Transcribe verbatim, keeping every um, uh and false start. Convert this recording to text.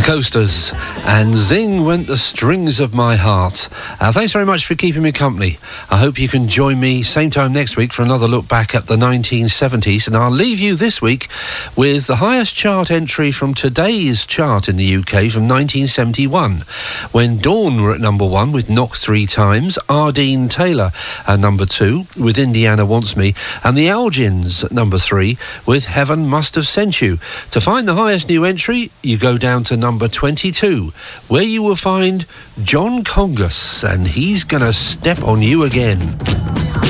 Coasters, and zing went the strings of my heart. Uh, thanks very much for keeping me company. I hope you can join me same time next week for another look back at the nineteen seventies, and I'll leave you this week with the highest chart entry from today's chart in the U K from nineteen seventy-one, when Dawn were at number one with Knock Three Times, Ardeen Taylor at number two with Indiana Wants Me, and the Elgins at number three with Heaven Must Have Sent You. To find the highest new entry, you go down to number twenty-two, where you will find John Congus, and he's gonna step on you again.